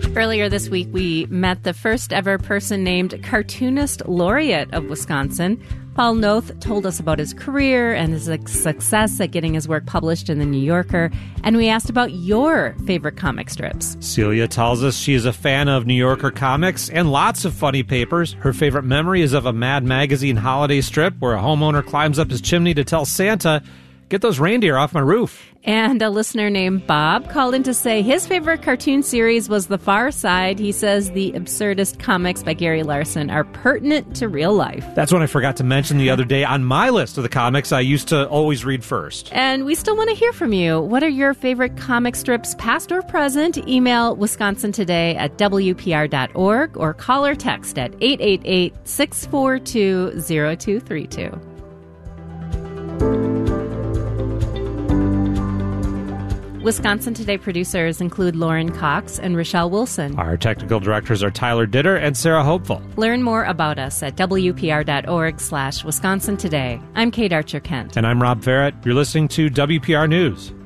Earlier this week, we met the first ever person named Cartoonist Laureate of Wisconsin. Paul Noth told us about his career and his success at getting his work published in The New Yorker, and we asked about your favorite comic strips. Celia tells us she is a fan of New Yorker comics and lots of funny papers. Her favorite memory is of a Mad Magazine holiday strip where a homeowner climbs up his chimney to tell Santa, "Get those reindeer off my roof." And a listener named Bob called in to say his favorite cartoon series was The Far Side. He says the absurdist comics by Gary Larson are pertinent to real life. That's what I forgot to mention the other day on my list of the comics I used to always read first. And we still want to hear from you. What are your favorite comic strips, past or present? Email wisconsintoday@wpr.org or call or text at 888-642-0232. Wisconsin Today producers include Lauren Cox and Rochelle Wilson. Our technical directors are Tyler Ditter and Sarah Hopeful. Learn more about us at wpr.org/Wisconsin Today. I'm Kate Archer-Kent. And I'm Rob Farrett. You're listening to WPR News.